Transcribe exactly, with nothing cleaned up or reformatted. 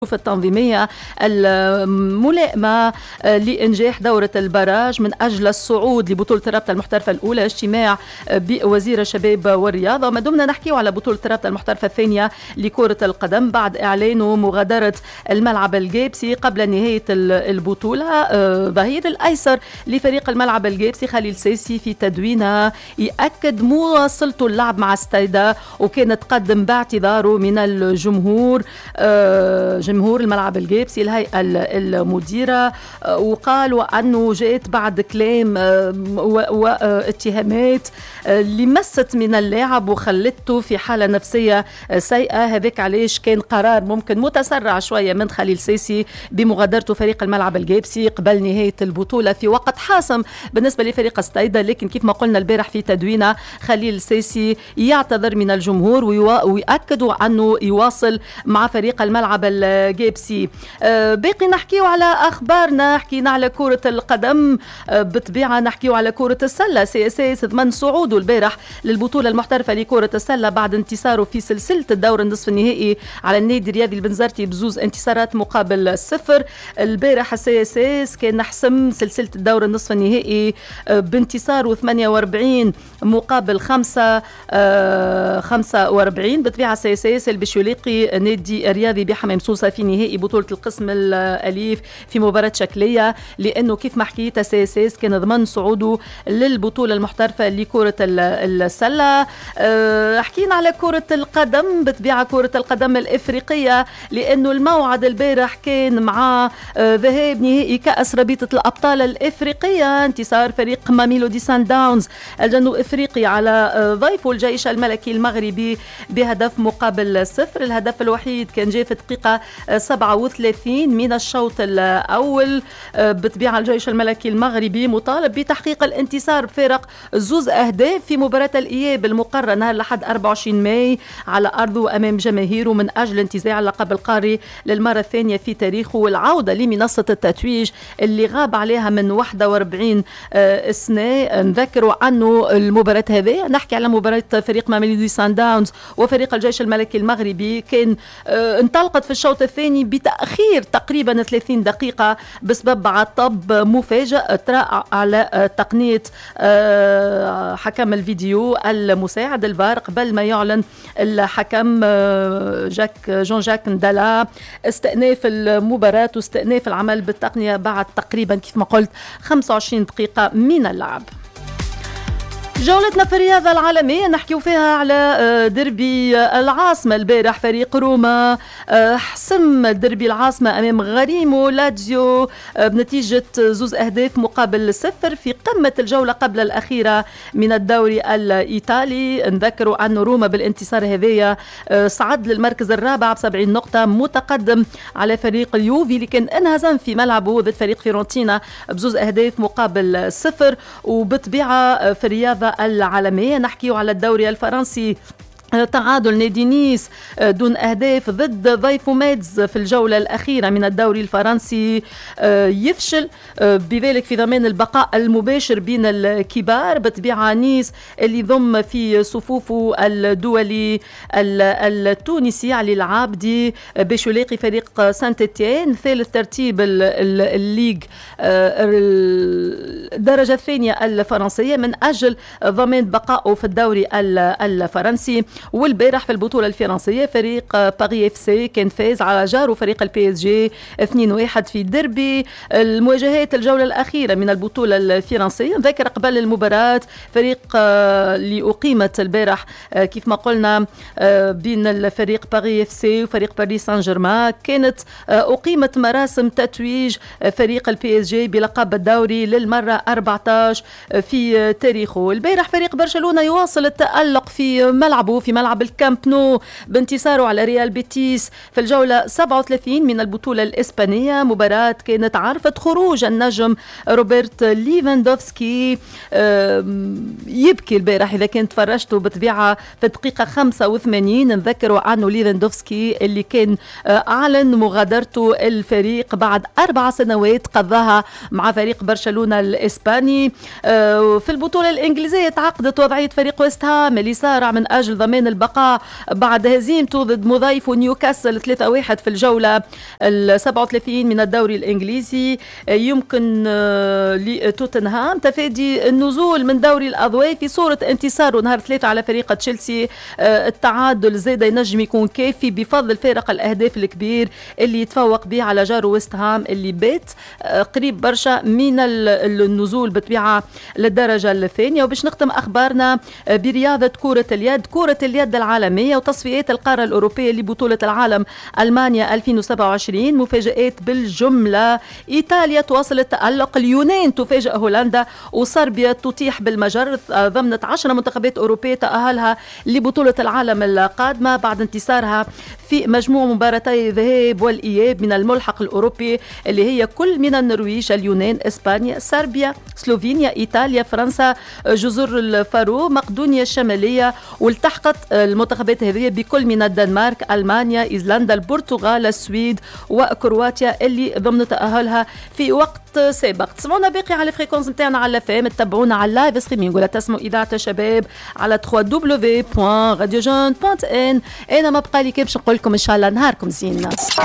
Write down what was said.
التنظيمية الملائمة لإنجاح دورة البراج من أجل الصعود لبطولة الرابطة المحترفة الأولى، اجتماع بوزير الشباب والرياضة. وما دمنا نحكي على بطولة الرابطة المحترفة الثانية لكرة القدم بعد إعلانه مغادرة الملعب الجيبسي قبل نهاية البطولة، ظهير الأيسر لفريق الملعب الجيبسي خليل سيسي في تدوينه يأكد مواصلته اللعب مع ستايدا، وكان تقدم باعتذاره من الجمهور جمهور الملعب الجيبسي الهيئة المديرة، وقالوا أنه جاءت بعد كلام واتهامات اللي مست من اللاعب وخلته في حالة نفسية سيئة. هذاك علاش كان قرار ممكن متسرع شوية من خليل سيسي بمغادرته فريق الملعب الجيبسي قبل نهاية البطولة في وقت حاسم بالنسبة لفريق ستايدا. لكن كيف ما قلنا البارح في تدوينه، خليل سيسي يعتذر من الجمهور ويؤكدوا أنه يواصل مع فريق الملعب الجيبسي. باقي نحكيو على أخبارنا، حكينا على كرة القدم، بطبيعة نحكيو على كرة السلة. سي اس اس ضمن صعوده البارح للبطولة المحترفة لكرة السلة بعد انتصاره في سلسلة الدور النصف النهائي على النادي الرياضي البنزرتي بزوز انتصارات مقابل صفر. البارح السي اس اس كان حسم سلسلة الدور النصف النهائي بانتصاره ثمانية وأربعين مقابل خمسة خمسة وأربعين. بطبيعة السي اس اس اللي باش يلاقي نادي الرياضي بحمام سوسة في نهائي بطولة القسم الأليف في مباراة شكلية، لأنه كيف ما حكيت السي اس اس كان ضمن صعوده للبطولة المحترفة لكرة السلة. أه حكينا على كرة القدم، بطبيعة كرة القدم الإفريقية، لأنه الموعد البارح كان مع أه ذهاب نهائي كأس رابطة الأبطال الإفريقية، انتصار فريق ماميلودي سان داونز الجنوب إفريقي على أه ضيفه الجيش الملكي المغربي بهدف مقابل صفر. الهدف الوحيد كان جاء في الدقيقة سبعة وثلاثين من الشوط الأول. بطبيعة الجيش الملكي المغربي مطالب بتحقيق الانتصار بفارق زوز أهداف في مباراة الإياب المقررة نهار الأحد أربعة وعشرين ماي على أرضه أمام جماهيره من أجل انتزاع اللقب القاري للمرة الثانية في تاريخه والعودة لمنصة التتويج اللي غاب عليها من واحد وأربعين سنة. نذكروا عنه المباراة هذه، نحكي على مباراة فريق ماميلودي سان داونز وفريق الجيش الملكي المغربي، كان انطلقت في الشوط الثاني بتأخير تقريبا ثلاثين دقيقة بسبب عطب مفاجئ طرأ على تقنية حكم الفيديو المساعد الفار قبل ما يعلن الحكم جاك جون جاك ندالا استئناف المباراة واستئناف العمل بالتقنية بعد تقريبا كيف ما قلت خمسة وعشرين دقيقة من اللعب. جولتنا في الرياضة العالمية نحكيو فيها على دربي العاصمة. البارح فريق روما حسم دربي العاصمة أمام غريمو لاتزيو بنتيجة زوز أهداف مقابل صفر في قمة الجولة قبل الأخيرة من الدوري الإيطالي. نذكروا أن روما بالانتصار هذايا صعد للمركز الرابع بسبعين نقطة، متقدم على فريق اليوفي اللي كان انهزم في ملعبه ضد فريق فيرونتينا بزوز أهداف مقابل صفر. وبطبيعة في الرياضة العالمية نحكيه على الدوري الفرنسي، تعادل نادي نيس دون أهداف ضد ضيفه ميدز في الجولة الأخيرة من الدوري الفرنسي يفشل، بذلك في ضمان البقاء المباشر بين الكبار. بطبيعة نيس اللي يضم في صفوفه الدولي التونسي علي العابدي باش يلاقي فريق سانت إتيان ثالث ترتيب الليج الدرجة الثانية الفرنسية من أجل ضمان بقائه في الدوري الفرنسي. والبارح في البطولة الفرنسية فريق باري اف سي كان فاز على جاره فريق البي اس جي اثنين واحد في ديربي المواجهات الجولة الأخيرة من البطولة الفرنسية. ذكر قبل المباراة فريق اللي أقيمت البارح كيف ما قلنا بين الفريق باري اف سي وفريق باريس سان جيرمان، كانت أقيمت مراسم تتويج فريق البي اس جي بلقب الدوري للمرة أربعة عشر في تاريخه. البارح فريق برشلونة يواصل التألق في ملعبه في ملعب الكامب نو بانتصاره على ريال بيتيس في الجولة سبعة وثلاثين من البطولة الإسبانية. مباراة كانت عرفت خروج النجم روبرت ليفاندوفسكي يبكي البارح إذا كنت فرجته بطبيعة في الدقيقة خمسة وثمانين. نذكروا عنه ليفاندوفسكي اللي كان أعلن مغادرته الفريق بعد أربع سنوات قضاها مع فريق برشلونة الإسباني. في البطولة الإنجليزية تعقدت وضعية فريق ويست هام اللي سارع من أجل ضمان ضمان البقاء بعد هزيمته ضد مضيفه نيوكاسل ثلاثة واحد في الجولة السبعة وثلاثين من الدوري الإنجليزي. يمكن لتوتنهام تفادي النزول من دوري الأضواء في صورة انتصاره نهار ثلاثة على فريق تشيلسي. التعادل زاد ينجم يكون كافي بفضل فارق الأهداف الكبير اللي يتفوق به على جاره ويست هام اللي بات قريب برشا من النزول بطبيعة للدرجة الثانية. وباش نختم أخبارنا برياضة كرة اليد، كرة اليد العالمية وتصفيات القارة الأوروبية لبطولة العالم ألمانيا ألفين وسبعة وعشرين. مفاجآت بالجملة، إيطاليا تواصل التألق، اليونان تفاجئ هولندا، وصربيا تطيح بالمجر ضمن عشرة منتخبات أوروبية تأهلها لبطولة العالم القادمة بعد انتصارها في مجموع مباراتي الذهاب والإياب من الملحق الأوروبي اللي هي كل من النرويج، اليونان، إسبانيا، صربيا، سلوفينيا، إيطاليا، فرنسا، جزر الفارو، مقدونيا الشمالية. والتحقت المنتخبات هذه بكل من الدنمارك، ألمانيا، إيزلندا، البرتغال، السويد وكرواتيا اللي ضمن تأهلها في وقت سابق. تسمعونا باقي على الفريكونس نتاعنا على فام، تتابعونا على اللايف ستريمينغ ولا تسمعوا إذاعة الشباب على دبليو دبليو دبليو دوت راديو جون دوت إن. أنا ما بقى لي كي باش نقول لكم إن شاء الله نهاركم زين.